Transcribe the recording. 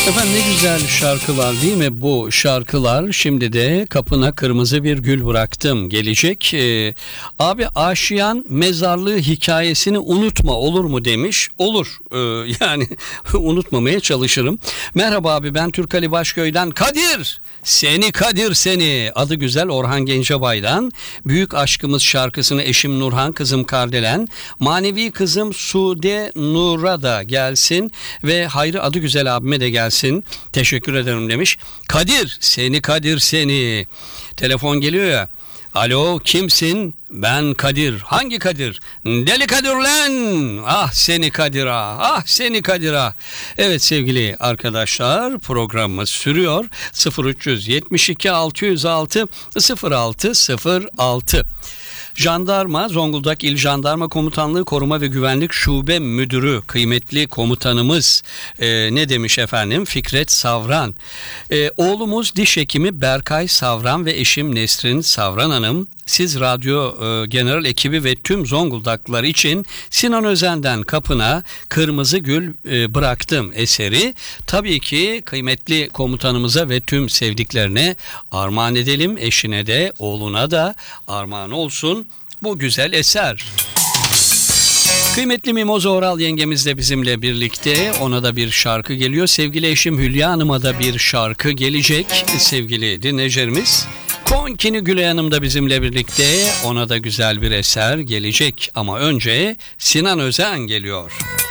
Efendim ne güzel şarkılar değil mi bu şarkılar? Şimdi de kapına kırmızı bir gül bıraktım gelecek. Abi Aşiyan mezarlığı hikayesini unutma olur mu demiş. Olur. Yani unutmamaya çalışırım. Merhaba abi, ben Türkali Başköy'den Kadir. Seni Kadir seni. Adı güzel Orhan Gencebay'dan. Büyük Aşkımız şarkısını eşim Nurhan, kızım Kardelen, manevi kızım Sude Nur'a da gelsin ve Hayrı adı güzel abime de gelsin. Teşekkür ederim demiş. Kadir seni Kadir seni. Telefon geliyor ya. Alo, kimsin? Ben Kadir. Hangi Kadir? Deli Kadir lan. Ah seni Kadir ah. Ah seni Kadir ah. Evet sevgili arkadaşlar, programımız sürüyor. 0372 606 0606. Jandarma, Zonguldak İl Jandarma Komutanlığı Koruma ve Güvenlik Şube Müdürü kıymetli komutanımız ne demiş efendim? Fikret Savran. Oğlumuz diş hekimi Berkay Savran ve eşim Nesrin Savran Hanım, siz radyo genel ekibi ve tüm Zonguldaklılar için Sinan Özen'den Kapına Kırmızı Gül bıraktım eseri tabii ki kıymetli komutanımıza ve tüm sevdiklerine armağan edelim. Eşine de oğluna da armağan olsun bu güzel eser. Kıymetli Mimoza Oral yengemiz de bizimle birlikte, ona da bir şarkı geliyor. Sevgili eşim Hülya Hanım'a da bir şarkı gelecek sevgili dinleyicilerimiz. Konkini Gülay Hanım da bizimle birlikte, ona da güzel bir eser gelecek ama önce Sinan Özen geliyor.